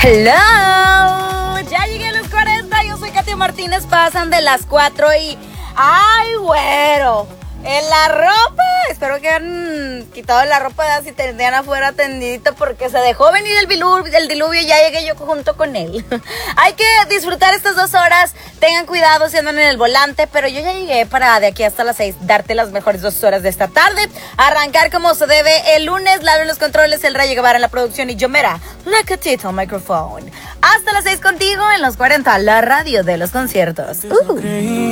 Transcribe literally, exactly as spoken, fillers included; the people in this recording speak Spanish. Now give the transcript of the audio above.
Hello, ya llegué a los cuarenta, yo soy Katia Martínez, pasan de las cuatro y... ¡Ay, güero! En la ropa, espero que hayan quitado la ropa de así tendrían afuera tendidito porque se dejó venir el diluvio, el diluvio y ya llegué yo junto con él. Hay que disfrutar estas dos horas, tengan cuidado si andan en el volante, pero yo ya llegué para de aquí hasta las seis darte las mejores dos horas de esta tarde, arrancar como se debe el lunes, Lalo en los controles, el Rayo Guevara en la producción y yo mera, la Catita al micrófono. Hasta las seis contigo en los cuarenta, la radio de los conciertos. Uh.